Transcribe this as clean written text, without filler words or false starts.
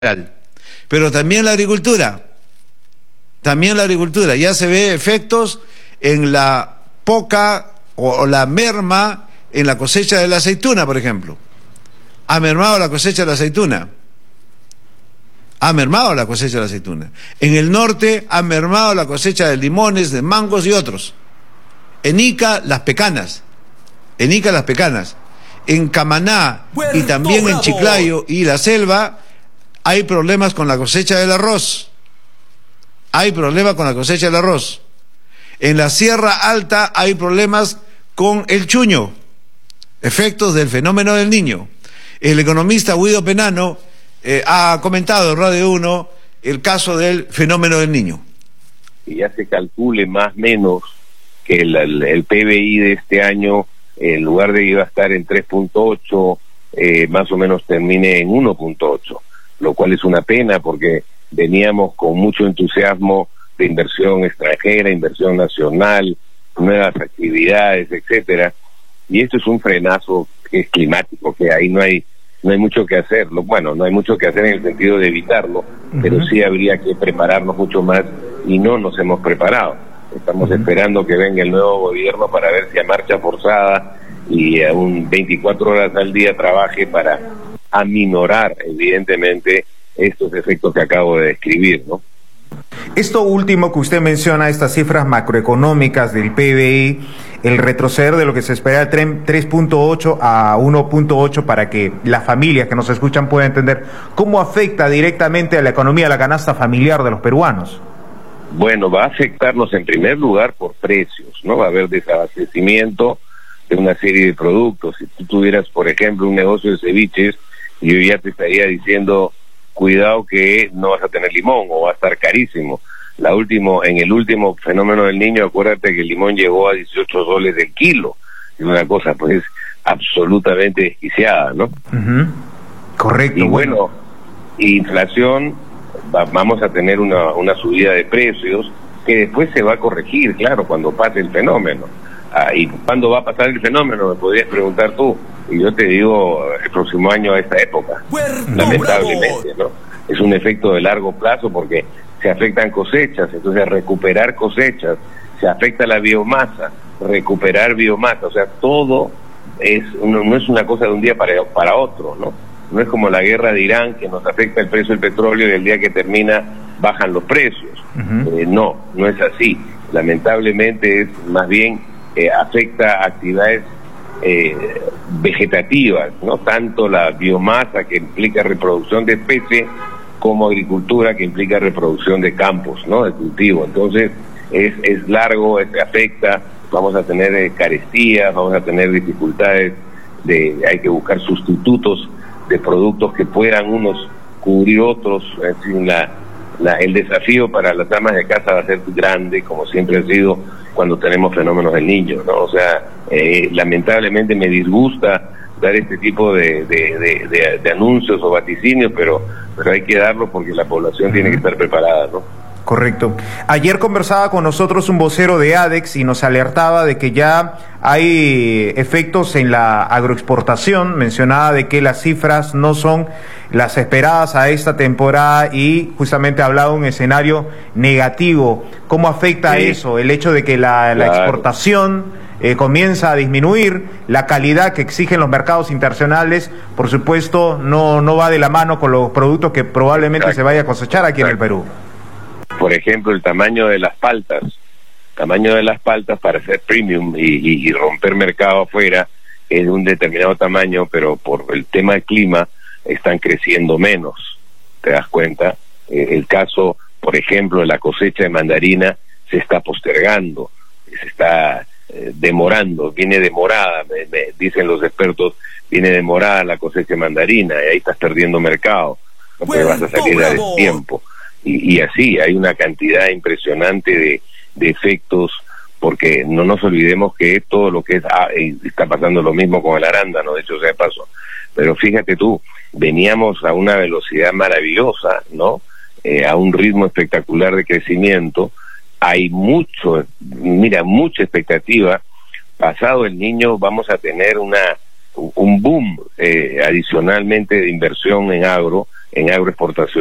Pero también la agricultura. Ya se ve efectos en la poca o la merma en la cosecha de la aceituna, por ejemplo. Ha mermado la cosecha de la aceituna. En el norte ha mermado la cosecha de limones, de mangos y otros. En Ica, las pecanas. En Camaná y también en Chiclayo y la selva hay problemas con la cosecha del arroz. En la Sierra Alta hay problemas con el chuño, efectos del fenómeno del Niño. El economista Guido Penano ha comentado en Radio 1 el caso del fenómeno del Niño. Y ya se calcule más o menos que el PBI de este año, en lugar de iba a estar en 3.8, más o menos termine en 1.8, lo cual es una pena porque veníamos con mucho entusiasmo de inversión extranjera, inversión nacional, nuevas actividades, etcétera, y esto es un frenazo que es climático, que ahí no hay mucho que hacer. Bueno, no hay mucho que hacer en el sentido de evitarlo, pero sí habría que prepararnos mucho más y no nos hemos preparado. Estamos esperando que venga el nuevo gobierno para ver si a marcha forzada y aún 24 horas al día trabaje para aminorar, evidentemente, estos efectos que acabo de describir, ¿no? Esto último que usted menciona, estas cifras macroeconómicas del PBI, el retroceder de lo que se espera de 3.8 a 1.8 para que las familias que nos escuchan puedan entender cómo afecta directamente a la economía, a la canasta familiar de los peruanos. Bueno, va a afectarnos en primer lugar por precios, ¿no? Va a haber desabastecimiento de una serie de productos. Si tú tuvieras, por ejemplo, un negocio de ceviches, yo ya te estaría diciendo, cuidado que no vas a tener limón o va a estar carísimo. En el último fenómeno del Niño, acuérdate que el limón llegó a 18 soles el kilo. Es una cosa, pues, absolutamente desquiciada, ¿no? Correcto. Y bueno, inflación, vamos a tener una subida de precios que después se va a corregir, claro, cuando pase el fenómeno. ¿Y cuándo va a pasar el fenómeno? Me podrías preguntar tú. Y yo te digo, el próximo año a esta época, lamentablemente, ¿no? Es un efecto de largo plazo porque se afectan cosechas, entonces recuperar cosechas, se afecta la biomasa, recuperar biomasa, o sea, todo no es una cosa de un día para otro, ¿no? No es como la guerra de Irán que nos afecta el precio del petróleo y el día que termina bajan los precios. No es así. Lamentablemente es más bien afecta actividades vegetativas, no tanto la biomasa que implica reproducción de especies como agricultura que implica reproducción de campos, ¿no? De cultivo. Entonces es largo, afecta, vamos a tener carestías, vamos a tener dificultades, hay que buscar sustitutos de productos que puedan unos cubrir otros. En fin, el desafío para las amas de casa va a ser grande, como siempre ha sido cuando tenemos fenómenos del Niño, ¿no? O sea, lamentablemente me disgusta dar este tipo de anuncios o vaticinios, pero hay que darlo porque la población tiene que estar preparada, ¿no? Correcto. Ayer conversaba con nosotros un vocero de ADEX y nos alertaba de que ya hay efectos en la agroexportación. Mencionaba de que las cifras no son las esperadas a esta temporada y justamente hablaba de un escenario negativo. ¿Cómo afecta eso? El hecho de que la exportación comienza a disminuir, la calidad que exigen los mercados internacionales, por supuesto, no va de la mano con los productos que probablemente se vaya a cosechar aquí en el Perú. Por ejemplo, el tamaño de las paltas para ser premium y romper mercado afuera es de un determinado tamaño, pero por el tema del clima están creciendo menos, ¿te das cuenta? El caso, por ejemplo, de la cosecha de mandarina se está postergando, se está demorando, viene demorada, me dicen los expertos, viene demorada la cosecha de mandarina y ahí estás perdiendo mercado, no te vas a salir a tiempo. Y así hay una cantidad impresionante de efectos, porque no nos olvidemos que todo lo que está pasando lo mismo con el arándano, de hecho sea de paso, pero fíjate tú, veníamos a una velocidad maravillosa, ¿no? A un ritmo espectacular de crecimiento, hay mucha expectativa. Pasado el Niño vamos a tener un boom adicionalmente de inversión en agro en agroexportación.